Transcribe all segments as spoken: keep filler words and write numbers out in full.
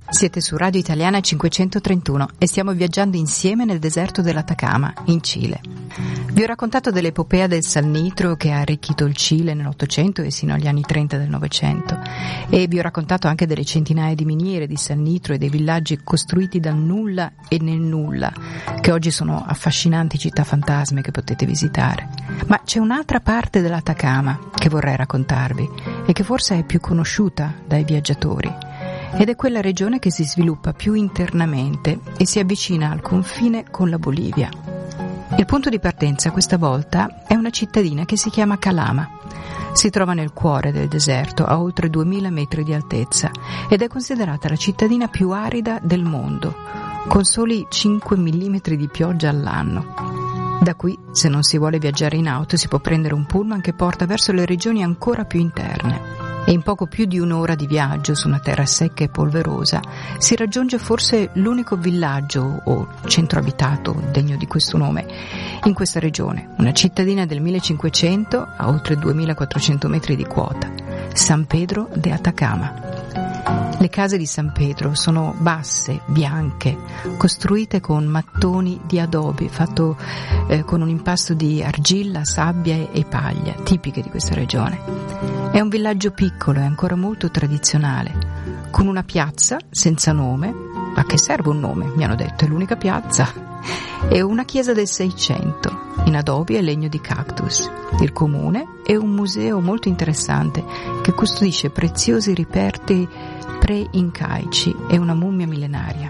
Siete su Radio Italiana cinquecentotrentuno e stiamo viaggiando insieme nel deserto dell'Atacama, in Cile. Vi ho raccontato dell'epopea del sannitro che ha arricchito il Cile nell'Ottocento e sino agli anni trenta del Novecento, e vi ho raccontato anche delle centinaia di miniere di sannitro e dei villaggi costruiti dal nulla e nel nulla, che oggi sono affascinanti città fantasme che potete visitare. Ma c'è un'altra parte dell'Atacama che vorrei raccontarvi e che forse è più conosciuta dai viaggiatori, ed è quella regione che si sviluppa più internamente e si avvicina al confine con la Bolivia. Il punto di partenza questa volta è una cittadina che si chiama Calama. Si trova nel cuore del deserto, a oltre duemila metri di altezza, ed è considerata la cittadina più arida del mondo, con soli cinque millimetri di pioggia all'anno. Da qui, se non si vuole viaggiare in auto, si può prendere un pullman che porta verso le regioni ancora più interne. E in poco più di un'ora di viaggio su una terra secca e polverosa si raggiunge forse l'unico villaggio o centro abitato degno di questo nome in questa regione, una cittadina del millecinquecento a oltre duemilaquattrocento metri di quota, San Pedro de Atacama. Le case di San Pedro sono basse, bianche, costruite con mattoni di adobe, fatto eh, con un impasto di argilla, sabbia e, e paglia, tipiche di questa regione. È un villaggio piccolo e ancora molto tradizionale, con una piazza senza nome, ma che serve un nome, mi hanno detto, è l'unica piazza, e una chiesa del Seicento, in adobe e legno di cactus, il comune e un museo molto interessante che custodisce preziosi reperti pre-incaici e una mummia millenaria.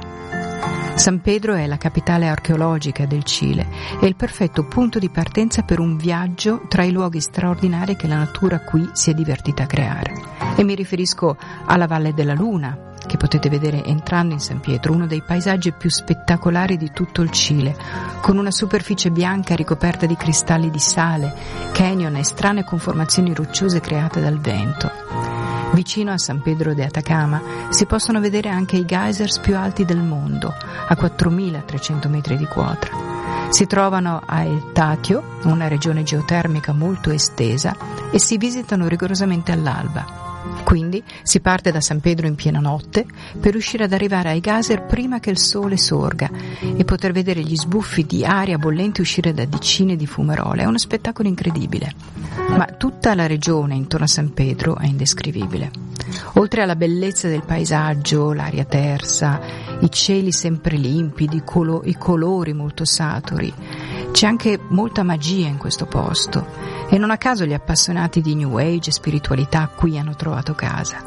San Pedro è la capitale archeologica del Cile e il perfetto punto di partenza per un viaggio tra i luoghi straordinari che la natura qui si è divertita a creare. E mi riferisco alla Valle della Luna, che potete vedere entrando in San Pietro, uno dei paesaggi più spettacolari di tutto il Cile, con una superficie bianca ricoperta di cristalli di sale, canyon e strane conformazioni rocciose create dal vento. Vicino a San Pedro de Atacama si possono vedere anche i geysers più alti del mondo, a quattromilatrecento metri di quota. Si trovano a El Tatio, una regione geotermica molto estesa, e si visitano rigorosamente all'alba. Quindi si parte da San Pedro in piena notte per riuscire ad arrivare ai geyser prima che il sole sorga e poter vedere gli sbuffi di aria bollente uscire da decine di fumarole. È uno spettacolo incredibile. Ma tutta la regione intorno a San Pedro è indescrivibile. Oltre alla bellezza del paesaggio, l'aria tersa, i cieli sempre limpidi, colo- i colori molto saturi, c'è anche molta magia in questo posto. E non a caso gli appassionati di New Age e spiritualità qui hanno trovato casa.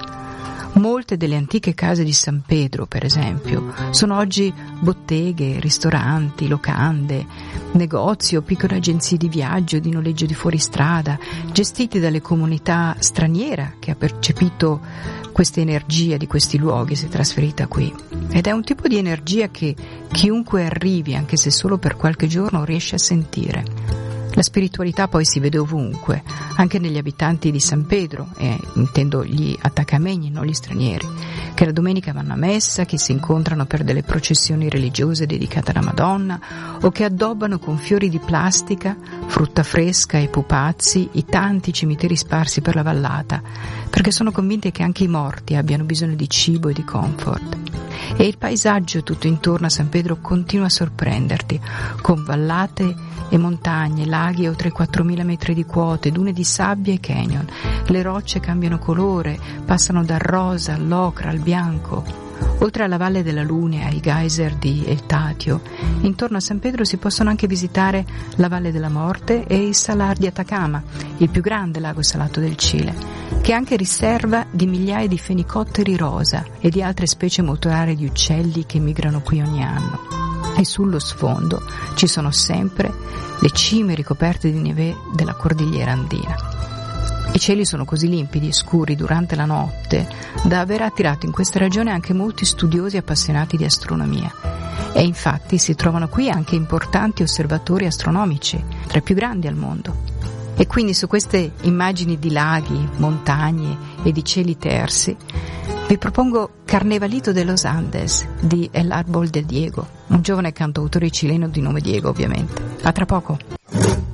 Molte delle antiche case di San Pedro, per esempio, sono oggi botteghe, ristoranti, locande, negozi o piccole agenzie di viaggio, di noleggio di fuoristrada, gestiti dalle comunità straniera che ha percepito questa energia di questi luoghi e si è trasferita qui. Ed è un tipo di energia che chiunque arrivi, anche se solo per qualche giorno, riesce a sentire. La spiritualità poi si vede ovunque, anche negli abitanti di San Pedro, e intendo gli attacamegni, non gli stranieri, che la domenica vanno a messa, che si incontrano per delle processioni religiose dedicate alla Madonna, o che addobbano con fiori di plastica, frutta fresca e pupazzi i tanti cimiteri sparsi per la vallata, perché sono convinti che anche i morti abbiano bisogno di cibo e di comfort. E il paesaggio tutto intorno a San Pedro continua a sorprenderti, con vallate e montagne, laghi oltre quattromila metri di quote, dune di sabbia e canyon. Le rocce cambiano colore, passano dal rosa all'ocra al bianco. Oltre alla Valle della Luna e ai geyser di El Tatio, intorno a San Pedro si possono anche visitare la Valle della Morte e il Salar di Atacama, il più grande lago salato del Cile, che è anche riserva di migliaia di fenicotteri rosa e di altre specie molto rare di uccelli che migrano qui ogni anno. E sullo sfondo ci sono sempre le cime ricoperte di neve della cordigliera andina. I cieli sono così limpidi e scuri durante la notte da aver attirato in questa regione anche molti studiosi appassionati di astronomia. E infatti si trovano qui anche importanti osservatori astronomici, tra i più grandi al mondo. E quindi su queste immagini di laghi, montagne e di cieli tersi vi propongo Carnevalito de los Andes di El Árbol de Diego, un giovane cantautore cileno di nome Diego ovviamente. A tra poco.